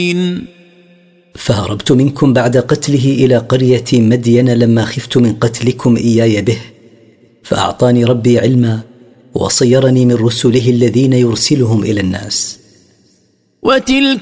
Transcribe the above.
فهربت منكم بعد قتله إلى قرية مدين لما خفت من قتلكم إياي به، فأعطاني ربي علما وصيرني من رسله الذين يرسلهم إلى الناس. وتلك